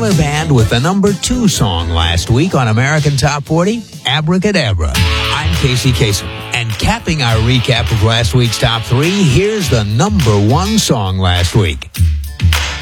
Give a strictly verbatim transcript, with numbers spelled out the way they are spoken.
Tyler Band with the number two song last week on American Top forty, Abracadabra. I'm Casey Kasem, and capping our recap of last week's top three, here's the number one song last week.